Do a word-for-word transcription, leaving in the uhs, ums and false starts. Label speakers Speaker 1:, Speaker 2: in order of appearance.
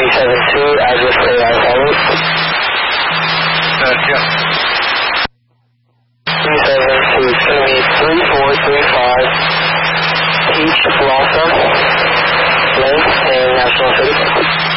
Speaker 1: three seven two, address A I follows.
Speaker 2: Uh, yeah.
Speaker 1: three seven two, it's going to be three four three five, Peach Blossom, length and national city.